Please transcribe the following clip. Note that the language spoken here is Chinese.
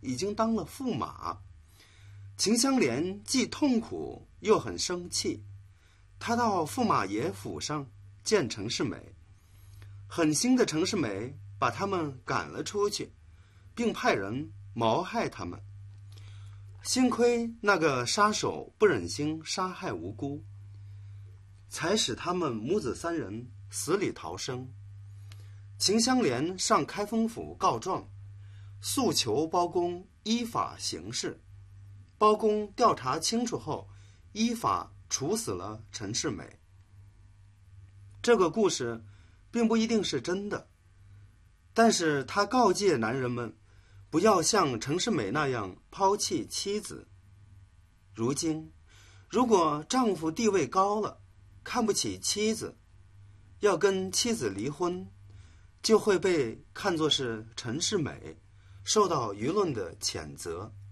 已经当了驸马。秦香莲既痛苦又很生气，她到驸马爷府上见程世美，狠心的程世美把他们赶了出去，并派人谋害他们。幸亏那个杀手不忍心杀害无辜，才使他们母子三人死里逃生。秦香莲上开封府告状，诉求包公依法行事。包公调查清楚后，依法处死了程世美。这个故事并不一定是真的，但是他告诫男人们不要像程世美那样抛弃妻子。如今，如果丈夫地位高了，看不起妻子，要跟妻子离婚，就会被看作是程世美，受到舆论的谴责。